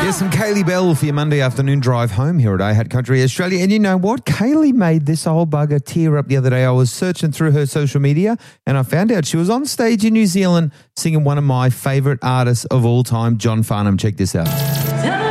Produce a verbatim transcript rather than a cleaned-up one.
Here's some Kaylee Bell for your Monday afternoon drive home here at iHat Country Australia. And you know what? Kaylee made this old bugger tear up the other day. I was searching through her social media and I found out she was on stage in New Zealand singing one of my favourite artists of all time, John Farnham. Check this out.